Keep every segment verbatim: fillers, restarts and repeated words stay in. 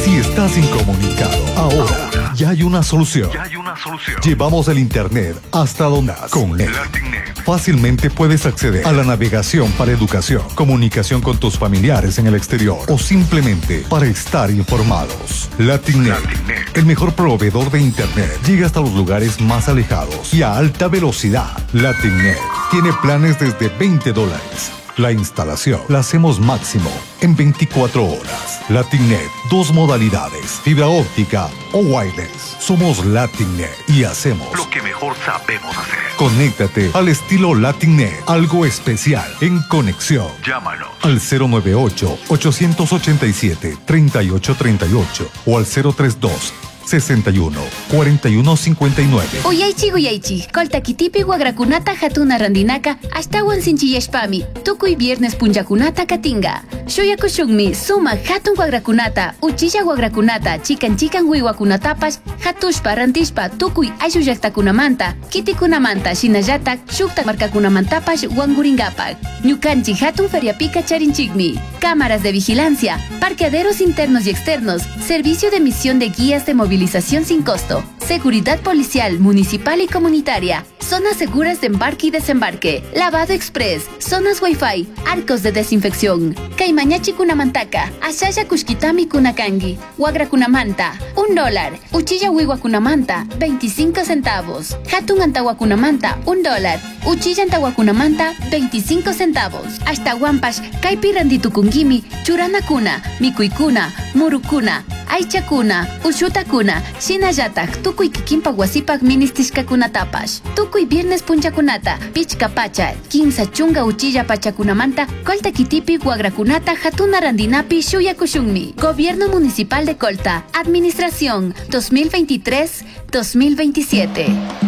Si estás incomunicado, ahora, ahora ya hay una solución. Ya hay una solución. Llevamos el internet hasta donde con Net. Fácilmente puedes acceder a la navegación para educación, comunicación con tus familiares en el exterior o simplemente para estar informados. Latinnet, Latinnet, el mejor proveedor de internet, llega hasta los lugares más alejados y a alta velocidad. Latinnet tiene planes desde veinte dólares. La instalación la hacemos máximo en veinticuatro horas. Latinnet, dos modalidades, fibra óptica o wireless. Somos Latinnet y hacemos lo que mejor sabemos hacer. Conéctate al estilo Latinnet, algo especial en conexión. Llámanos al cero nueve ocho, ocho ocho siete, tres ocho tres ocho o al cero tres dos, sesenta y uno, cuarenta y uno cincuenta y nueve. Uyaychi guyaychi, koltakitipi guagrakunata hatuna randinaka, ashtawan sinchillashpami, tukuy viernes punjakunata katinga. Shoyakushunmi, suma hatun guagrakunata, uchilla guagrakunata, chikan chikan wiwakunatapash, hatushpa rantishpa, tukuy ayu llaqtakunamanta, kitikunamanta, shinallatak, shukta markakunamantapash, wanguringapak. Ñukanchi hatun feriapika charinchikmi. Cámaras de vigilancia, parqueaderos internos y externos, servicio de emisión de guías de movilización sin costo, seguridad policial, municipal y comunitaria, zonas seguras de embarque y desembarque, lavado express, zonas wifi, arcos de desinfección. Kaimañachi kunamantaka, ashaya kushkitami kunakangi, wagra kunamanta, un dólar, uchilla wiwa kunamanta, veinticinco centavos, hatun antawa kunamanta, un dólar, uchilla antawa kunamanta, veinticinco centavos. Hasta Wampash, kaipi randitukungimi, churana kuna, mikuikuna, murukuna, aichakuna, ushutakuna, shinayatak, tukuy kikimpa wasipak ministishkakunatapash. Tukuy viernes punchakunata, pichkapacha, quinza chunga uchilla pachakunamanta, kolta kitipi guagrakunata, hatuna randinapi shuyakushunmi. Gobierno Municipal de Colta, Administración dos mil veintitrés dos mil veintisiete.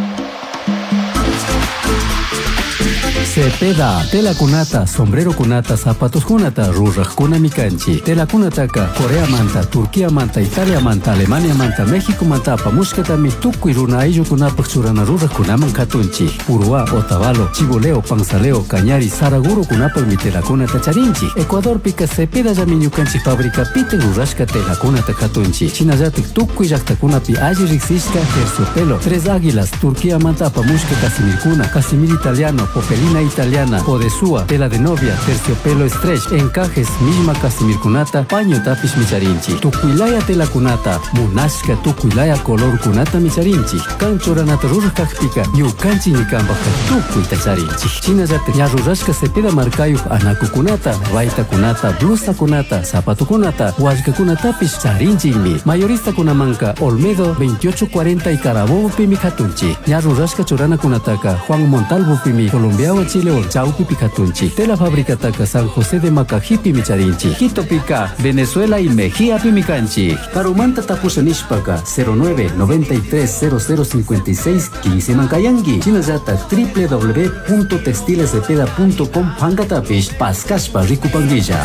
Cepeda, tela kunata, sombrero kunata, zapatos kunata, rurraj kunamikanchi. Tela kunataka, Corea manta, Turquía manta, Italia manta, Alemania manta, México manta, pamushkatami, tukuy runa ayllu kunapak churana rurraj kunaman katunchi. Urua, Otavalo, Chiboleo, Panzaleo, Cañari, Saraguro kunapak mi tela kunata charinchi. Ecuador pika cepeda yamiñukanchi fabrica pite rurrashka tela kunata katunchi. Chinayatik tukuy llaqtakunapi alli riksishka terciopelo. Tres águilas, Turquía manta, pamushka casimir kuna, casimir italiano, popelina italiana, podesúa, tela de novia, terciopelo stretch, encajes, misma casimir kunata, paño tapish micharinchi. Tukuilaya tela kunata, munashka tukuilaya color kunata micharinchi. Cancho ranata rurkakpika, ñukanchi nikambaka tukuy tacharinchi. Chinayate ya rurashka cepeda markayu anaku kunata, vaita kunata, blusa kunata, zapato kunata, washka kunatapish charinchimi. Mayorista kunamanka, Olmedo veintiocho cuarenta y Carabobo pimi katunchi. Ya rurashka churana kunataka, Juan Montalvo pimi, Colombiao Chile o Chaupi Picatunchi. Tela fábrica taca San José de Macajipi Micharinchi. Quito Pica, Venezuela y Mejía Pimicanchi. Carumanta Tapusanishpaca cero nueve noventa y tres cero cero cincuenta y seis quince Mancayangi. Chinayata w w w punto textilescepeda punto com Pangatapish Pascashpa Ricupanguilla.